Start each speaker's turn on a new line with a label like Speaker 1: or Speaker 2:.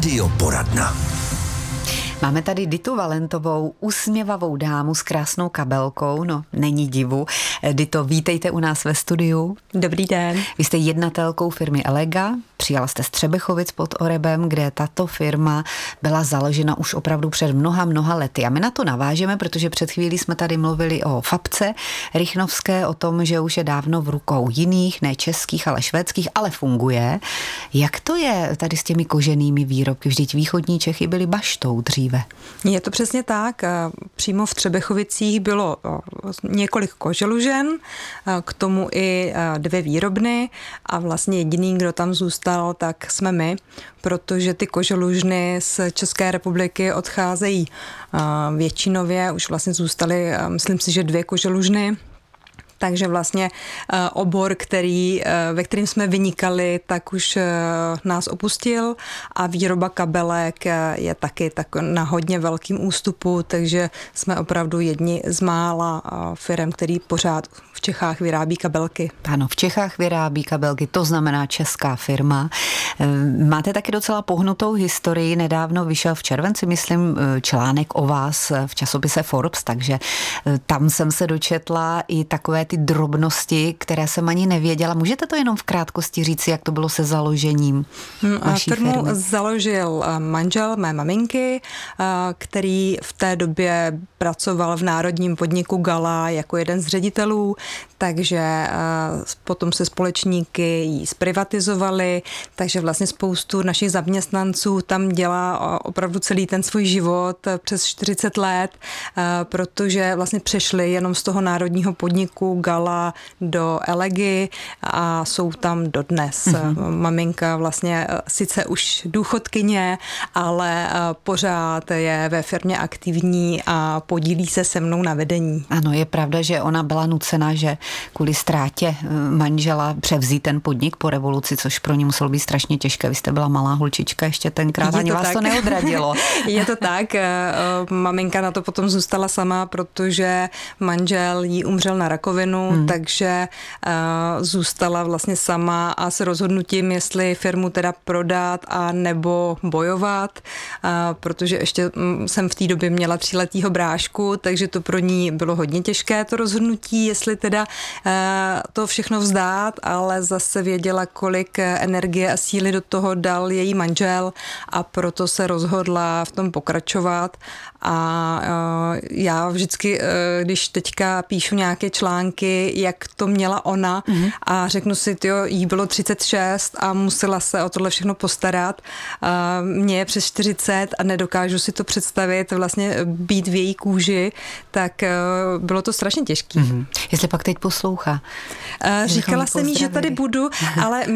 Speaker 1: Radioporadna.
Speaker 2: Máme tady Ditu Valentovou, usměvavou dámu s krásnou kabelkou, no není divu. Dito, vítejte u nás ve studiu.
Speaker 3: Dobrý den.
Speaker 2: Vy jste jednatelkou firmy Elega, přijala jste z Třebechovic pod Orebem, kde tato firma byla založena už opravdu před mnoha lety. A my na to navážeme, protože před chvílí jsme tady mluvili o Fabce Rychnovské, o tom, že už je dávno v rukou jiných, ne českých, ale švédských, ale funguje. Jak to je tady s těmi koženými výrobky? Vždyť východní Čechy byly baštou dříve.
Speaker 3: Je to přesně tak. Přímo v Třebechovicích bylo několik koželužen, k tomu i 2 výrobny a vlastně jediný, kdo tam zůstal, tak jsme my, protože ty koželužny z České republiky odcházejí většinově, už vlastně zůstaly, myslím si, že 2 koželužny. Takže vlastně obor, ve kterým jsme vynikali, tak už nás opustil a výroba kabelek je taky tak na hodně velkým ústupu, takže jsme opravdu jedni z mála firem, který pořád v Čechách vyrábí kabelky.
Speaker 2: Ano, v Čechách vyrábí kabelky, to znamená česká firma. Máte taky docela pohnutou historii, nedávno vyšel v červenci, myslím, článek o vás v časopise Forbes, takže tam jsem se dočetla i takové ty drobnosti, které jsem ani nevěděla. Můžete to jenom v krátkosti říct, jak to bylo se založením vaší firmy?
Speaker 3: Firmu založil manžel mé maminky, který v té době pracoval v národním podniku Gala jako jeden z ředitelů, takže potom se společníky ji zprivatizovali, takže vlastně spoustu našich zaměstnanců tam dělá opravdu celý ten svůj život přes 40 let, protože vlastně přešli jenom z toho národního podniku Gala do Elegy a jsou tam dodnes. Maminka vlastně sice už důchodkyně, ale pořád je ve firmě aktivní a podílí se se mnou na vedení.
Speaker 2: Ano, je pravda, že ona byla nucena, že kvůli ztrátě manžela převzít ten podnik po revoluci, což pro ní muselo být strašně těžké. Vy jste byla malá holčička ještě tenkrát, ani vás to neodradilo.
Speaker 3: Je to tak. Maminka na to potom zůstala sama, protože manžel jí umřel na rakovinu, takže zůstala vlastně sama a s rozhodnutím, jestli firmu teda prodat a nebo bojovat, protože ještě jsem v té době měla 3letýho brášku, takže to pro ní bylo hodně těžké to rozhodnutí, jestli teda to všechno vzdát, ale zase věděla, kolik energie a síly do toho dal její manžel a proto se rozhodla v tom pokračovat a já vždycky, když teďka píšu nějaké články, jak to měla ona a řeknu si, jí bylo 36 a musela se o tohle všechno postarat. Mně je přes 40 a nedokážu si to představit, vlastně být v její kůži, tak bylo to strašně těžké.
Speaker 2: Jestli pak teď poslouchá.
Speaker 3: Říkala jsem jí, že tady budu, ale